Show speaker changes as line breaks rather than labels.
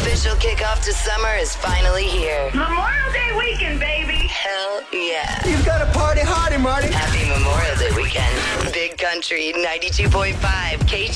official kickoff to summer is finally here.
Memorial Day weekend, baby.
Hell yeah.
You've got to party hardy, Marty.
Happy Memorial Day weekend. Big Country 92.5 KG.